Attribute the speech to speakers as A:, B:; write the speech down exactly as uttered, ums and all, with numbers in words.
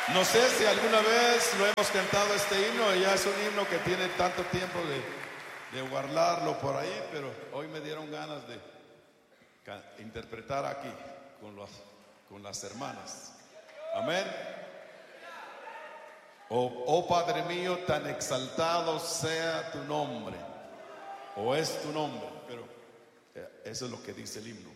A: No sé si alguna vez lo hemos cantado este himno, y ya es un himno que tiene tanto tiempo de, de guardarlo por ahí, pero hoy me dieron ganas de interpretar aquí con, los, con las hermanas. Amén. Oh, oh Padre mío, tan exaltado sea tu nombre, o es tu nombre, pero eso es lo que dice el himno.